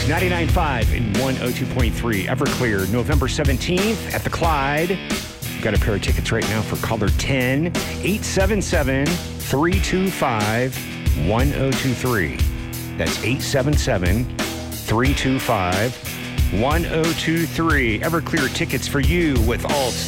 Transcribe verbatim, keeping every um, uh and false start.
Hits ninety-nine point five and one oh two point three. Everclear, November seventeenth at the Clyde. We've got a pair of tickets right now for caller ten, eight seven seven, three two five, one oh two three. That's eight seven seven, three two five, one oh two three. Everclear tickets for you with Alt.